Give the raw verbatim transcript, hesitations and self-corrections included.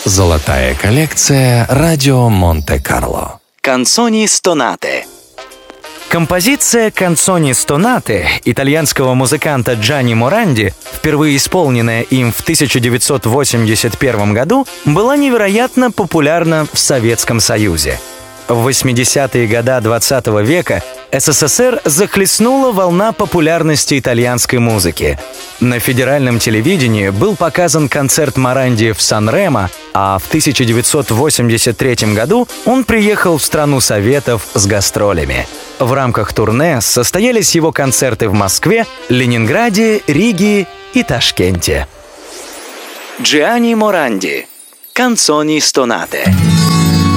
Золотая коллекция «Радио Монте-Карло». Канцони стонате. Композиция «Канцони стонате» итальянского музыканта Джани Моранди, впервые исполненная им в тысяча девятьсот восемьдесят первом году, была невероятно популярна в Советском Союзе. В восьмидесятые годы двадцатого века СССР захлестнула волна популярности итальянской музыки. На федеральном телевидении был показан концерт Моранди в Сан-Ремо, а в тысяча девятьсот восемьдесят третьем году он приехал в страну Советов с гастролями. В рамках турне состоялись его концерты в Москве, Ленинграде, Риге и Ташкенте. Джани Моранди. Канцони стонате.